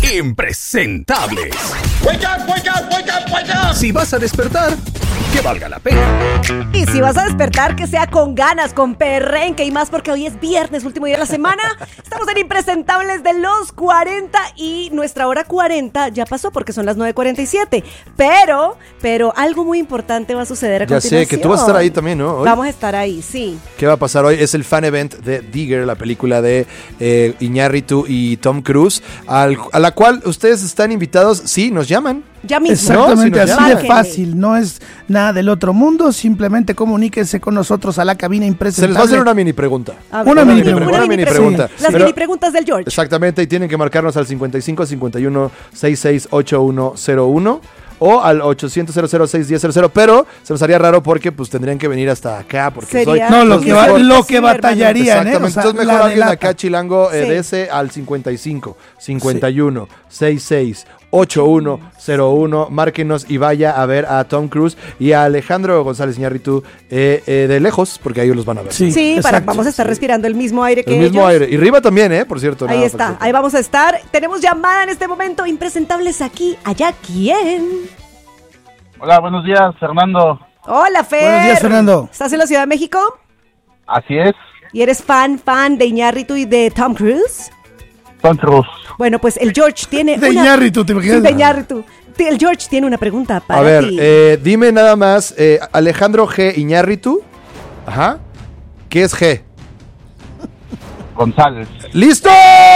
impresentables. Wake up, wake up, wake up, wake up. Si vas a despertar, que valga la pena. Y si vas a despertar, que sea con ganas, con perrenque y más, porque hoy es viernes, último día de la semana. Estamos en Impresentables de los 40 y nuestra hora 40 ya pasó porque son las 9:47. Pero algo muy importante va a suceder a continuación. Ya sé, que tú vas a estar ahí también, ¿no? Hoy. Vamos a estar ahí, sí. ¿Qué va a pasar hoy? Es el fan event de Digger, la película de Iñárritu y Tom Cruise, a la cual ustedes están invitados, sí, nos llaman. Ya mismo. Exactamente, ¿no? Si así de Márquenle. fácil, no es nada del otro mundo, simplemente comuníquense con nosotros a la cabina Se impresentable. les va a hacer una mini pregunta. A ver, Una mini pregunta. Las Pero- mini preguntas del George. Exactamente, y tienen que marcarnos al 55 51 66 8101 o al 800 610 pero se nos haría raro porque pues tendrían que venir hasta acá porque Sería- No, lo entonces que, mejor- lo Sí, que batallarían, Exactamente, O sea, entonces mejor la alguien delata. acá chilango Sí. de ese al 55 51 66 8101, márquenos y vaya a ver a Tom Cruise y a Alejandro González Iñárritu de lejos, porque ahí los van a ver. Sí, exacto. vamos a estar respirando el mismo aire que El mismo ellos. aire. Y Riva también, por cierto. Ahí nada, está, por cierto. ahí vamos a estar. Tenemos llamada en este momento. Impresentables aquí, allá, ¿quién? Hola, buenos días, Fernando. Hola, Fer. Buenos días, Fernando. ¿Estás en la Ciudad de México? Así es, ¿Y eres fan de Iñárritu y de Tom Cruise? Tom Cruise. Bueno, pues el George tiene De una... Iñárritu, ¿te Sí, imaginas? de Iñárritu. El George tiene una pregunta para A ver, ti. dime nada más, Alejandro G. Iñárritu. Ajá. ¿Qué es G? González. ¡Listo!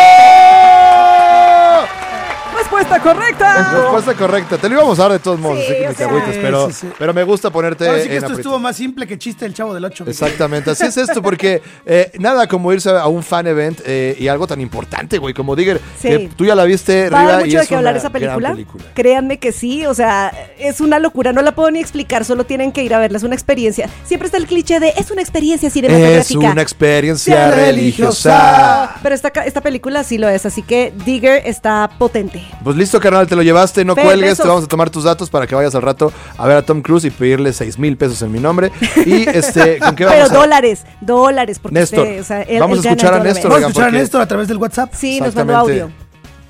Respuesta correcta. Respuesta correcta. Te lo íbamos a dar de todos modos, Sí, así que o ni te sea, agüites, pero, sí. pero me gusta ponerte Ahora sí que en esto aprieto. estuvo más simple que chiste el Chavo del 8. Exactamente, así es esto, porque nada como irse a un fan event y algo tan importante, güey, como Digger, Sí. que tú ya la viste, ¿Va a dar Riva, y mucho de es qué hablar una esa gran película? Créanme que sí, o sea, es una locura, no la puedo ni explicar, solo tienen que ir a verla, es una experiencia. Siempre está el cliché de, es una experiencia Es cinematográfica. una experiencia Sea religiosa. Pero esta película sí lo es, así que Digger está potente. Pues listo, carnal, te lo llevaste, no Fer, cuelgues, besos. te vamos a tomar tus datos para que vayas al rato a ver a Tom Cruise y pedirle 6,000 pesos en mi nombre. Y ¿con qué Pero vamos a dólares, porque Néstor, o sea, él vamos a gana escuchar a el Néstor, dólar. Vamos a oigan, escuchar a porque- Néstor a través del WhatsApp. Sí, nos mandó Exactamente. audio.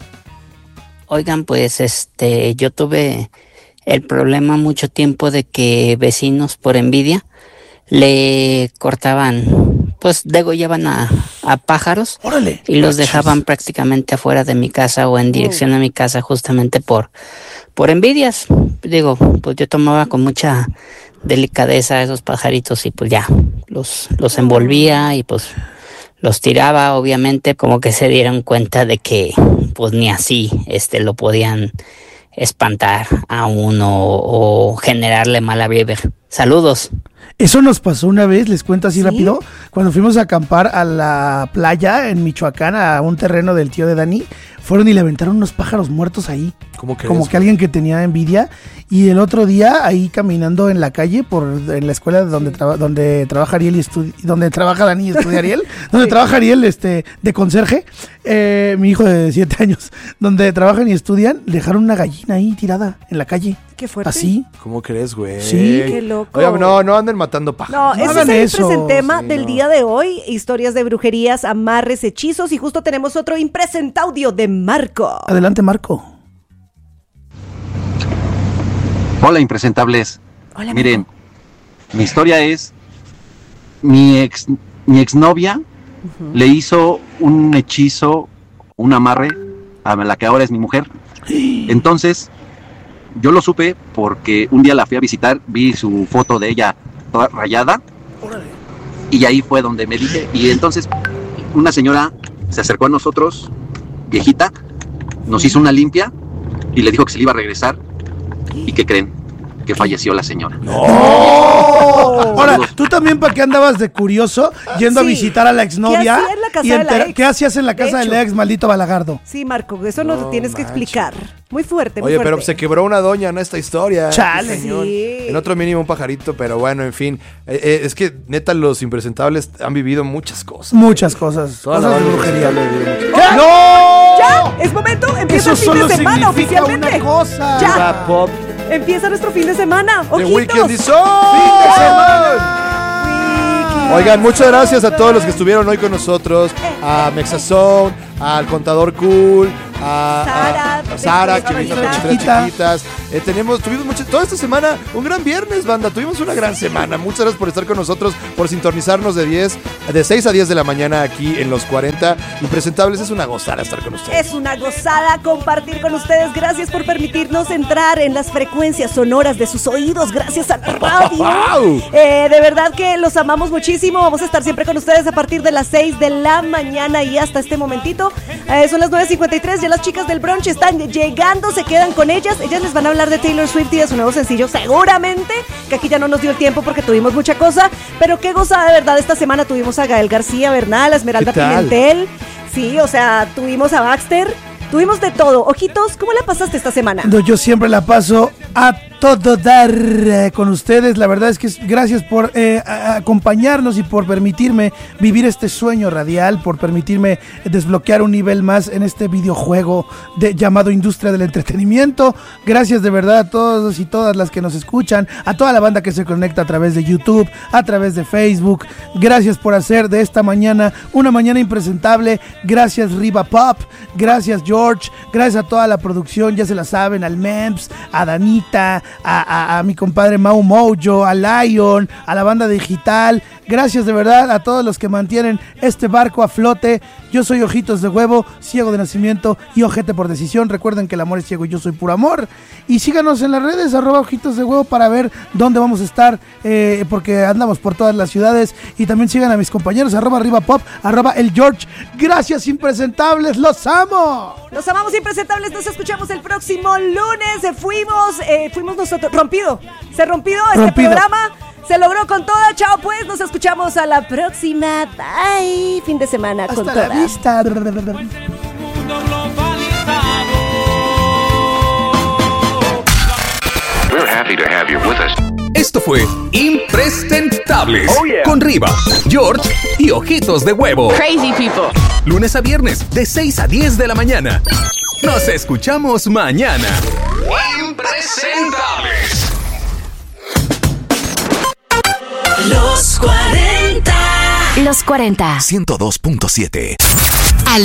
Oigan, pues yo tuve el problema mucho tiempo de que vecinos por envidia le cortaban, pues degollaban a pájaros Órale. y los dejaban prácticamente afuera de mi casa o en dirección a mi casa justamente por envidias. Digo, pues yo tomaba con mucha delicadeza a esos pajaritos y pues ya los envolvía y pues los tiraba, obviamente, como que se dieron cuenta de que pues ni así lo podían espantar a uno o generarle mala vibra. Saludos. Eso nos pasó una vez, les cuento así ¿Sí? rápido, cuando fuimos a acampar a la playa en Michoacán, a un terreno del tío de Dani, fueron y le aventaron unos pájaros muertos ahí. ¿Cómo crees, Como que güey? alguien que tenía envidia. Y el otro día, ahí caminando en la calle, en la escuela donde trabaja Ariel donde trabaja Dani y estudia Ariel, donde trabaja Ariel de conserje, mi hijo de 7 años, donde trabajan y estudian, dejaron una gallina ahí tirada en la calle. Qué fuerte. Así. ¿Cómo crees, güey? Sí. Qué loco. Oigan, no anden matando pájaros. No, ese hagan es el eso. presentema Sí, del no. día de hoy. Historias de brujerías, amarres, hechizos. Y justo tenemos otro impresentaudio de Marco. Adelante, Marco. Hola, impresentables. Hola, Miren, mi historia es mi exnovia le hizo un hechizo, un amarre a la que ahora es mi mujer. Entonces, yo lo supe porque un día la fui a visitar, vi su foto de ella toda rayada y ahí fue donde me dije. Y entonces una señora se acercó a nosotros, viejita, nos hizo una limpia y le dijo que se le iba a regresar. ¿Y qué creen? Que falleció la señora. Ahora, ¿tú también para qué andabas de curioso yendo a Sí. visitar a la exnovia? ¿Qué hacía en la casa y de la ex? ¿Qué hacías en la casa De de la hecho. ex, maldito Balagardo? Sí, Marco, eso nos lo tienes que manches. explicar. Muy fuerte, muy Oye, fuerte. pero se quebró una doña en esta historia. Chale. Cañón. Sí. En otro mínimo un pajarito, pero bueno, en fin. Es que neta los impresentables han vivido muchas cosas. Muchas cosas. Toda la Cosas de banda brujería. impresentable ha vivido muchas- ¡No! ¡Ya! ¡Es momento! ¡Empieza Eso el fin solo de semana significa oficialmente! una cosa. ¡Ya! Rap Pop, Empieza nuestro fin de semana. The ¡Ojitos! Weekend is on. ¡Fin de semana! Oigan, muchas gracias a todos los que estuvieron hoy con nosotros. A Mexazone, al Contador Cool, Sara, Sara, que vino con chiquita. nuestras chiquitas. Tuvimos mucho, toda esta semana un gran viernes, banda. Tuvimos una gran semana. Muchas gracias por estar con nosotros, por sintonizarnos de 6 a 10 de la mañana aquí en Los 40 Impresentables. Es una gozada estar con ustedes. Es una gozada compartir con ustedes. Gracias por permitirnos entrar en las frecuencias sonoras de sus oídos. Gracias a la radio. ¡Wow! De verdad que los amamos muchísimo. Vamos a estar siempre con ustedes a partir de las 6 de la mañana y hasta este momentito. Son las 9:53. Ya las chicas del brunch están llegando. Se quedan con ellas. Ellas les van a hablar de Taylor Swift y de su nuevo sencillo. Seguramente que aquí ya no nos dio el tiempo porque tuvimos mucha cosa. Pero qué gozada de verdad. Esta semana tuvimos a Gael García Bernal, a Esmeralda Pimentel. Sí, o sea, tuvimos a Baxter. Tuvimos de todo. Ojitos, ¿cómo la pasaste esta semana? Yo siempre la paso a todo dar con ustedes. La verdad es que gracias por acompañarnos y por permitirme vivir este sueño radial, por permitirme desbloquear un nivel más en este videojuego llamado industria del entretenimiento. Gracias de verdad a todos y todas las que nos escuchan, a toda la banda que se conecta a través de YouTube, a través de Facebook. Gracias por hacer de esta mañana una mañana impresentable. Gracias Riva Pop, gracias George, gracias a toda la producción, ya se la saben, al Mems, a Danita, a mi compadre Mau Mojo, a Lion, a la banda digital. Gracias de verdad a todos los que mantienen este barco a flote. Yo soy Ojitos de Huevo, ciego de nacimiento y ojete por decisión. Recuerden que el amor es ciego y yo soy puro amor. Y síganos en las redes, @Ojitos de Huevo, para ver dónde vamos a estar, porque andamos por todas las ciudades. Y también sigan a mis compañeros, @RivaPop, @ElGeorge. Gracias, impresentables, los amo. Los amamos, impresentables. Nos escuchamos el próximo lunes. Fuimos nosotros. Se rompió este programa. Se logró con toda. Chao, pues. Nos escuchamos a la próxima. Bye. Fin de semana con toda. Hasta la vista. We're happy to have you with us. Esto fue Impresentables con Riva, George y Ojitos de Huevo. Crazy people. Lunes a viernes de 6 a 10 de la mañana. Nos escuchamos mañana. Impresentables. Los 40. Los 40. 102.7.